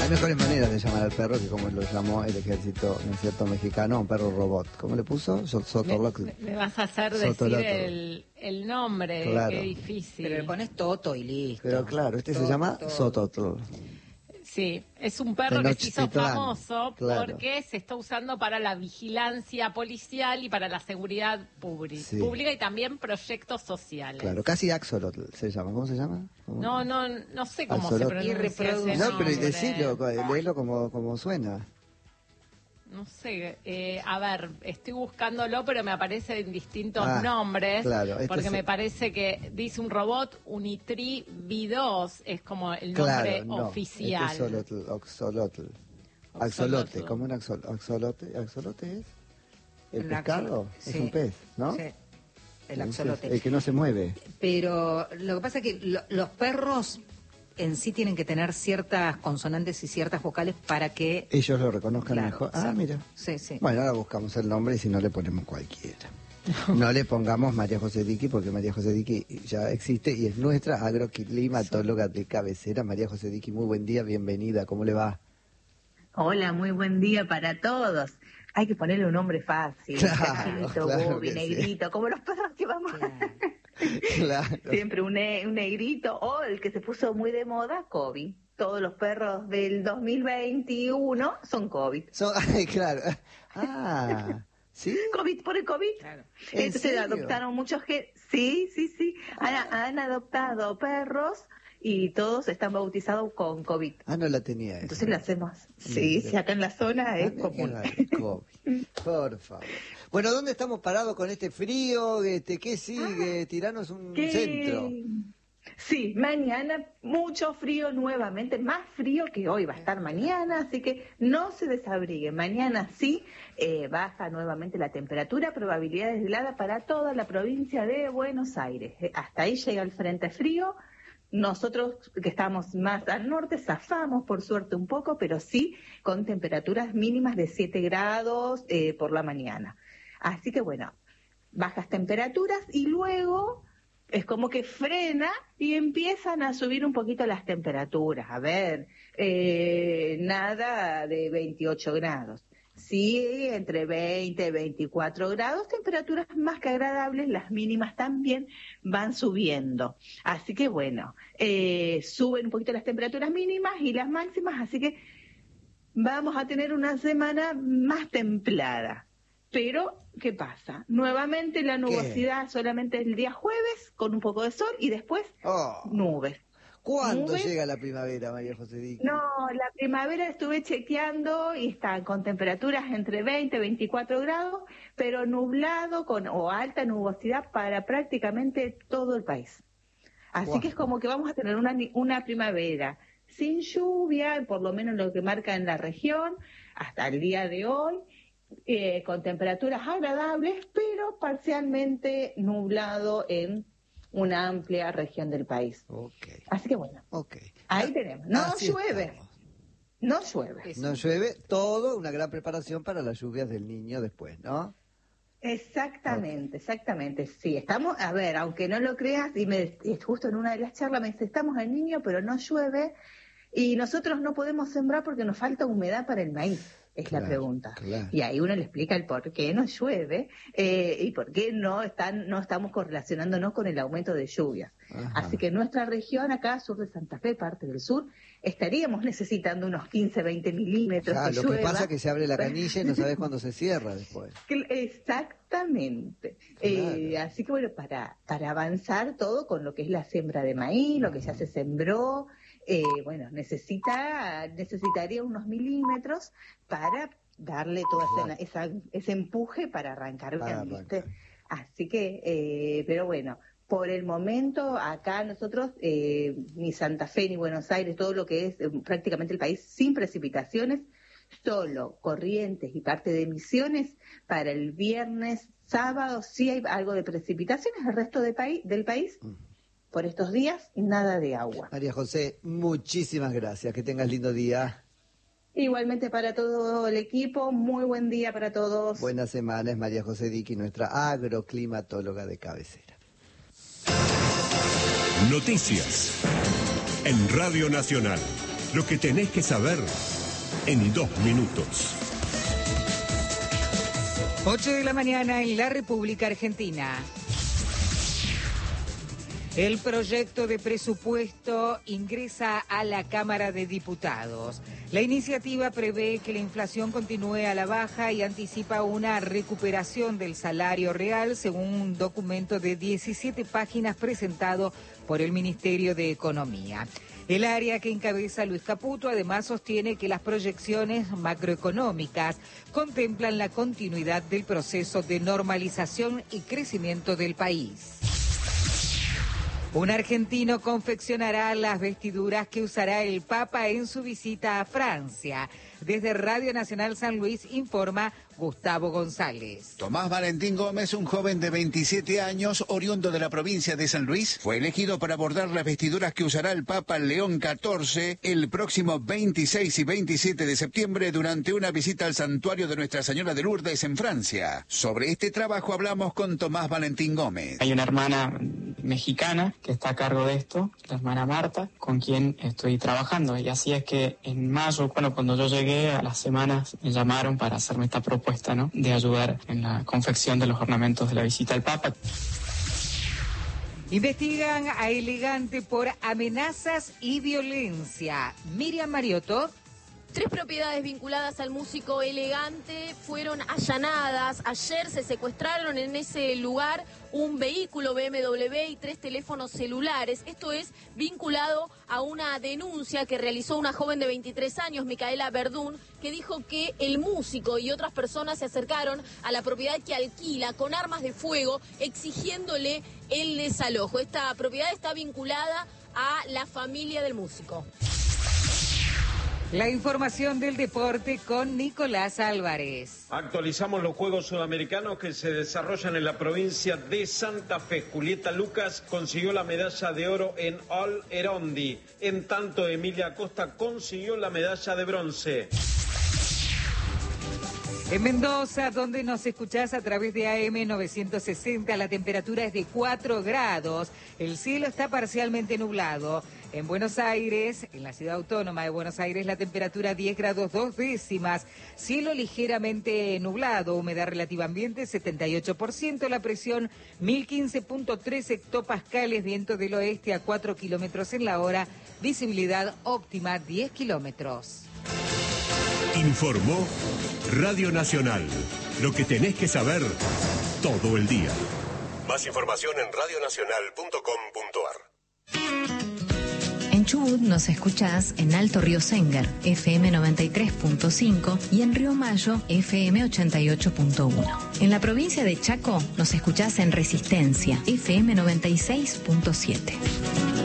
Hay mejores maneras de llamar al perro que como lo llamó el ejército, ¿no es cierto?, mexicano, un perro robot. ¿Cómo le puso? Sotolotl. Me vas a hacer decir el nombre, claro. Qué difícil. Pero le pones Toto y listo. Pero claro, este se llama Sototl. Sí, es un perro que se hizo famoso porque se está usando para la vigilancia policial y para la seguridad pública y también proyectos sociales. Claro, casi Axolotl se llama. ¿Cómo se llama? No sé cómo se pronuncia ese No, pero nombre. decilo, léelo como suena. No sé, a ver, estoy buscándolo, pero me aparecen distintos nombres, porque me parece que dice un robot Unitri V2, es como el nombre oficial. Axolote, como un axolote. ¿Axolote es? ¿El pescado? Sí. Es un pez, ¿no? Sí, el axolote. El que no se mueve. Pero lo que pasa es que los perros en sí tienen que tener ciertas consonantes y ciertas vocales para que ellos lo reconozcan mejor. Mira. Sí, sí. Bueno, ahora buscamos el nombre y si no le ponemos cualquiera. No le pongamos María José Diqui porque María José Diqui ya existe y es nuestra agroclimatóloga de cabecera. María José Diqui, muy buen día, bienvenida. ¿Cómo le va? Hola, muy buen día para todos. Hay que ponerle un nombre fácil. Claro, Bobby, negrito, como los perros que vamos. Claro. Siempre un negrito, o el que se puso muy de moda, Kobe. Todos los perros del 2021 son Kobe. Claro. ¿Sí? COVID por el COVID. Claro. Entonces adoptaron muchos sí. Han adoptado perros y todos están bautizados con COVID. No la tenía esa. Entonces lo hacemos. Sí, acá en la zona es común. COVID. Por favor. Bueno, ¿dónde estamos parados con este frío? ¿Qué sigue? Tiranos un centro. Sí, mañana mucho frío nuevamente, más frío que hoy va a estar mañana, así que no se desabriguen. Mañana sí baja nuevamente la temperatura, probabilidades de helada para toda la provincia de Buenos Aires. Hasta ahí llega el frente frío. Nosotros que estamos más al norte zafamos por suerte un poco, pero sí con temperaturas mínimas de 7 grados por la mañana. Así que bueno, bajas temperaturas y luego es como que frena y empiezan a subir un poquito las temperaturas. A ver, nada de 28 grados. Sí, entre 20 y 24 grados, temperaturas más que agradables, las mínimas también van subiendo. Así que bueno, suben un poquito las temperaturas mínimas y las máximas, así que vamos a tener una semana más templada. Pero, ¿qué pasa? Nuevamente la nubosidad solamente el día jueves, con un poco de sol, y después nubes. ¿Cuándo llega la primavera, María José Diqui? No, la primavera estuve chequeando y está con temperaturas entre 20 y 24 grados, pero nublado o alta nubosidad para prácticamente todo el país. Así que es como que vamos a tener una primavera sin lluvia, por lo menos lo que marca en la región, hasta el día de hoy, con temperaturas agradables, pero parcialmente nublado en una amplia región del país. Así que bueno, ahí tenemos. No llueve. No llueve, todo una gran preparación para las lluvias del Niño después, ¿no? Exactamente, sí, estamos, a ver, aunque no lo creas, y justo en una de las charlas me dice, estamos en Niño, pero no llueve, y nosotros no podemos sembrar porque nos falta humedad para el maíz. Es la pregunta. Y ahí uno le explica el por qué no llueve y por qué no estamos correlacionándonos con el aumento de lluvias. Así que nuestra región acá, sur de Santa Fe, parte del sur, estaríamos necesitando unos 15, 20 milímetros de lo llueva. Que pasa es que se abre la canilla y no sabes cuándo se cierra después. Exactamente. Así que bueno, para avanzar todo con lo que es la siembra de maíz, lo que ya se sembró, bueno, necesitaría unos milímetros para darle todo ese empuje para arrancar bien, ¿viste? Así que, pero bueno, por el momento acá nosotros, ni Santa Fe ni Buenos Aires, todo lo que es prácticamente el país sin precipitaciones, solo Corrientes y parte de Misiones para el viernes, sábado sí hay algo de precipitaciones, el resto del país por estos días nada de agua. María José, muchísimas gracias, que tengas lindo día. Igualmente para todo el equipo, muy buen día para todos. Buena semana, es María José Diqui, nuestra agroclimatóloga de cabecera. Noticias en Radio Nacional. Lo que tenés que saber en 2 minutos. 8 de la mañana en la República Argentina. El proyecto de presupuesto ingresa a la Cámara de Diputados. La iniciativa prevé que la inflación continúe a la baja y anticipa una recuperación del salario real, según un documento de 17 páginas presentado por el Ministerio de Economía. El área que encabeza Luis Caputo además sostiene que las proyecciones macroeconómicas contemplan la continuidad del proceso de normalización y crecimiento del país. Un argentino confeccionará las vestiduras que usará el Papa en su visita a Francia. Desde Radio Nacional San Luis informa Gustavo González. Tomás Valentín Gómez, un joven de 27 años, oriundo de la provincia de San Luis, fue elegido para bordar las vestiduras que usará el Papa León XIV el próximo 26 y 27 de septiembre durante una visita al santuario de Nuestra Señora de Lourdes en Francia. Sobre este trabajo hablamos con Tomás Valentín Gómez. Hay una hermana mexicana que está a cargo de esto, la hermana Marta, con quien estoy trabajando. Y así es que en mayo, cuando yo llegué, a las semanas me llamaron para hacerme esta propuesta, ¿no?, de ayudar en la confección de los ornamentos de la visita al Papa. Investigan a Elegante por amenazas y violencia. Miriam Mariotto. 3 propiedades vinculadas al músico Elegante fueron allanadas. Ayer se secuestraron en ese lugar un vehículo BMW y 3 teléfonos celulares. Esto es vinculado a una denuncia que realizó una joven de 23 años, Micaela Verdún, que dijo que el músico y otras personas se acercaron a la propiedad que alquila con armas de fuego, exigiéndole el desalojo. Esta propiedad está vinculada a la familia del músico. La información del deporte con Nicolás Álvarez. Actualizamos los Juegos Sudamericanos que se desarrollan en la provincia de Santa Fe. Julieta Lucas consiguió la medalla de oro en All Erondi. En tanto, Emilia Acosta consiguió la medalla de bronce. En Mendoza, donde nos escuchás a través de AM 960, la temperatura es de 4 grados. El cielo está parcialmente nublado. En Buenos Aires, en la ciudad autónoma de Buenos Aires, la temperatura 10 grados 2 décimas. Cielo ligeramente nublado, humedad relativa ambiente 78%, la presión 1015.3 hectopascales, viento del oeste a 4 kilómetros en la hora, visibilidad óptima 10 kilómetros. Informó Radio Nacional. Lo que tenés que saber todo el día. Más información en radionacional.com.ar. En Chubut nos escuchás en Alto Río Sengar, FM 93.5 y en Río Mayo, FM 88.1. En la provincia de Chaco nos escuchás en Resistencia, FM 96.7.